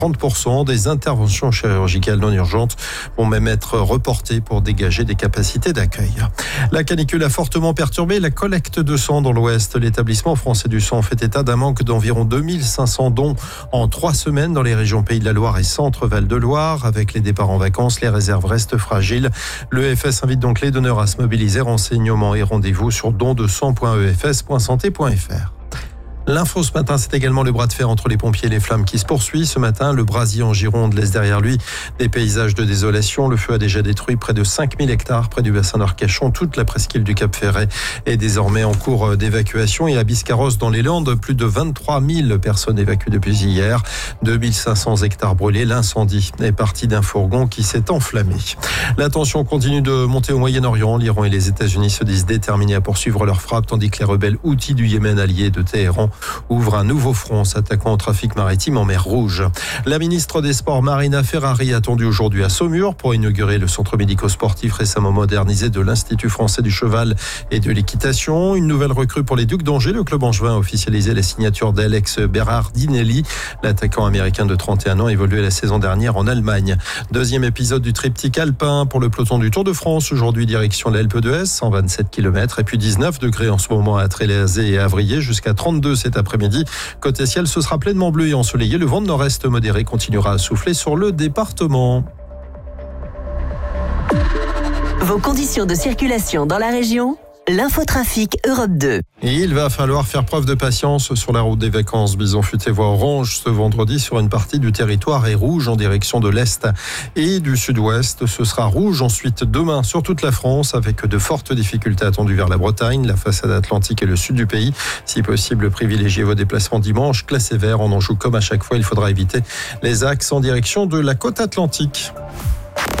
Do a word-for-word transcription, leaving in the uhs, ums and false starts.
trente pour cent des interventions chirurgicales non urgentes vont même être reportées pour dégager des capacités d'accueil. La canicule a fortement perturbé la collecte de sang dans l'Ouest. L'établissement français du sang fait état d'un manque d'environ deux mille cinq cents dons en trois semaines dans les régions Pays de la Loire et Centre-Val de Loire. Avec les départs en vacances, les réserves restent fragiles. Le F S invite donc les donneurs à se mobiliser. Renseignements et rendez-vous sur don de sang point e f s point santé point f r. L'info ce matin, c'est également le bras de fer entre les pompiers et les flammes qui se poursuit. Ce matin, le brasier en Gironde laisse derrière lui des paysages de désolation. Le feu a déjà détruit près de cinq mille hectares près du bassin d'Arcachon. Toute la presqu'île du Cap Ferret est désormais en cours d'évacuation. Et à Biscarrosse, dans les Landes, plus de vingt-trois mille personnes évacuées depuis hier. deux mille cinq cents hectares brûlés. L'incendie est parti d'un fourgon qui s'est enflammé. La tension continue de monter au Moyen-Orient. L'Iran et les États-Unis se disent déterminés à poursuivre leur frappe, tandis que les rebelles houthis du Yémen, alliés de Téhéran, ouvre un nouveau front s'attaquant au trafic maritime en mer Rouge. La ministre des Sports, Marina Ferrari, attendue aujourd'hui à Saumur pour inaugurer le centre médico-sportif récemment modernisé de l'Institut français du cheval et de l'équitation. Une nouvelle recrue pour les Ducs d'Angers. Le club angevin a officialisé la signature d'Alex Berardinelli. L'attaquant américain de trente et un ans évoluait la saison dernière en Allemagne. Deuxième épisode du triptyque alpin pour le peloton du Tour de France. Aujourd'hui, direction l'Alpe d'Huez, cent vingt-sept kilomètres et puis dix-neuf degrés en ce moment à Trélazé et Avrier, jusqu'à trente-deux cet après-midi. Côté ciel, ce sera pleinement bleu et ensoleillé. Le vent de nord-est modéré continuera à souffler sur le département. Vos conditions de circulation dans la région ? L'infotrafic Europe deux. Et il va falloir faire preuve de patience sur la route des vacances. Bison futé voie orange ce vendredi sur une partie du territoire et rouge en direction de l'Est et du Sud-Ouest. Ce sera rouge ensuite demain sur toute la France avec de fortes difficultés attendues vers la Bretagne, la façade atlantique et le sud du pays. Si possible, privilégiez vos déplacements dimanche. Classé vert en Anjou comme à chaque fois, il faudra éviter les axes en direction de la côte atlantique.